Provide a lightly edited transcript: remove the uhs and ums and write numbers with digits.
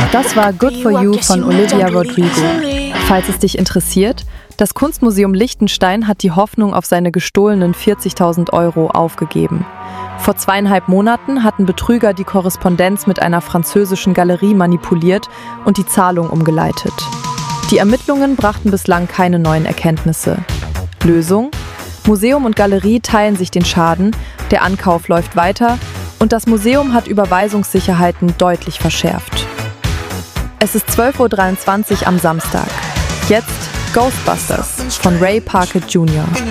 Das war Good For You von Olivia Rodrigo. Falls es dich interessiert, das Kunstmuseum Liechtenstein hat die Hoffnung auf seine gestohlenen 40.000 Euro aufgegeben. Vor 2,5 Monaten hatten Betrüger die Korrespondenz mit einer französischen Galerie manipuliert und die Zahlung umgeleitet. Die Ermittlungen brachten bislang keine neuen Erkenntnisse. Lösung? Museum und Galerie teilen sich den Schaden, der Ankauf läuft weiter und das Museum hat Überweisungssicherheiten deutlich verschärft. Es ist 12:23 Uhr am Samstag. Jetzt Ghostbusters von Ray Parker Jr.